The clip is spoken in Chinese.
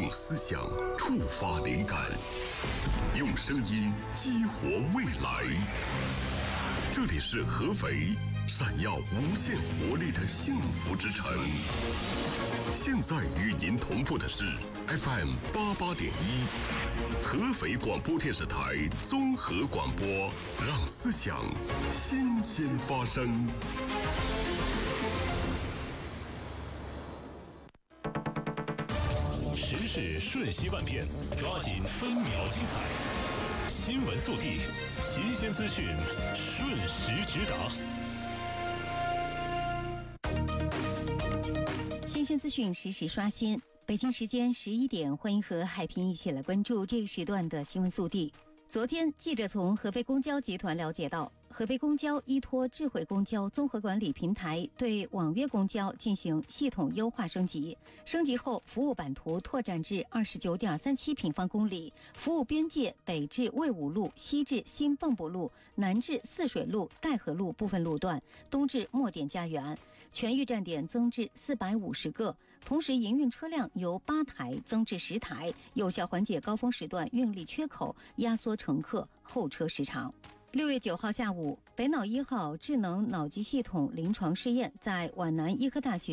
用思想触发灵感，用声音激活未来。这里是合肥闪耀无限活力的幸福之城。现在与您同步的是 FM 88.1，合肥广播电视台综合广播，让思想新鲜发生。 时事瞬息万变，抓紧分秒精彩。新闻速递，新鲜资讯，瞬时直达。 新鲜资讯实时刷新。北京时间11点，欢迎和海平一起来关注这一时段的新闻速递。昨天，记者从合肥公交集团了解到，合肥公交依托智慧公交综合管理平台对网约公交进行系统优化升级。升级后，服务版图拓展至29.37平方公里，服务边界北至魏武路、西至新蚌埠路、南至泗水路、戴河路部分路段，东至墨点家园。全域站点增至450个，同时营运车辆由8台增至10台，有效缓解高峰时段运力缺口，压缩乘客候车时长。6月9号下午，北脑1号智能脑机系统临床试验在皖南医科大学